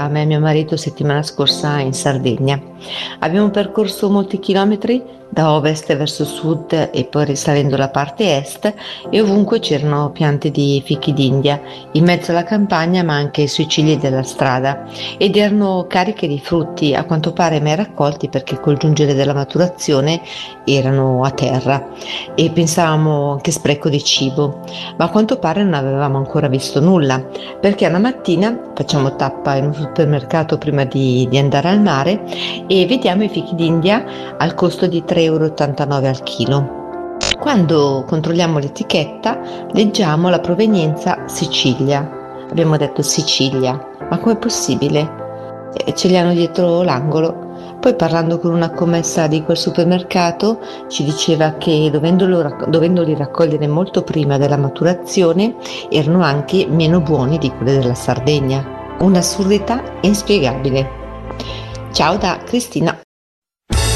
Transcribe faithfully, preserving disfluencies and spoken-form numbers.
me e mio marito settimana scorsa in Sardegna. Abbiamo percorso molti chilometri da ovest verso sud e poi risalendo la parte est e ovunque c'erano piante di fichi d'India, in mezzo alla campagna ma anche sui cigli della strada, ed erano cariche di frutti, a quanto pare mai raccolti perché col giungere della maturazione erano a terra e pensavamo che spreco di cibo, ma a quanto pare non avevamo ancora visto nulla, perché una mattina facciamo tappa in un supermercato prima di, di andare al mare e vediamo i fichi d'India al costo di tre virgola ottantanove euro al chilo. Quando controlliamo l'etichetta leggiamo la provenienza Sicilia. Abbiamo detto Sicilia, ma com'è possibile? Eh, Ce li hanno dietro l'angolo. Poi parlando con una commessa di quel supermercato ci diceva che dovendolo rac- dovendoli raccogliere molto prima della maturazione erano anche meno buoni di quelli della Sardegna. Un'assurdità inspiegabile. Ciao da Cristina.